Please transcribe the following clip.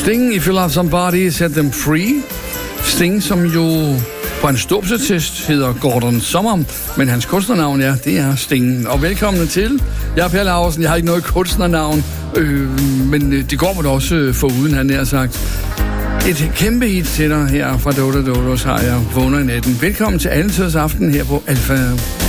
Sting, If You Love Somebody, Set Them Free. Sting, som jo på en ståbsattest hedder Gordon Sommer, men hans kunstnernavn det er Sting. Og velkommen til. Jeg er Per Laursen, jeg har ikke noget kunstnernavn, men det går man også foruden, han har sagt. Et kæmpe hit til dig her fra Dodo Dodos har jeg vågner i natten. Velkommen til Altidets Aften her på Alfa.